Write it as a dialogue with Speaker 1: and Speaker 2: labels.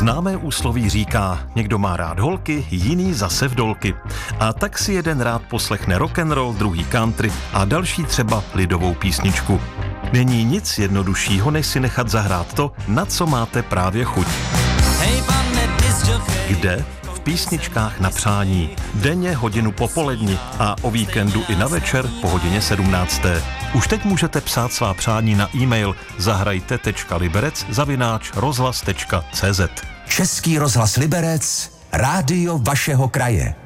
Speaker 1: Známé úsloví říká, někdo má rád holky, jiný zase vdolky. A tak si jeden rád poslechne rock'n'roll, druhý country a další třeba lidovou písničku. Není nic jednoduššího, než si nechat zahrát to, na co máte právě chuť. Kde? V písničkách na přání. Denně hodinu po poledni a o víkendu i na večer po hodině 17. Už teď můžete psát svá přání na e-mail zahrajte.liberec@rozhlas.cz.
Speaker 2: Český rozhlas Liberec, rádio vašeho kraje.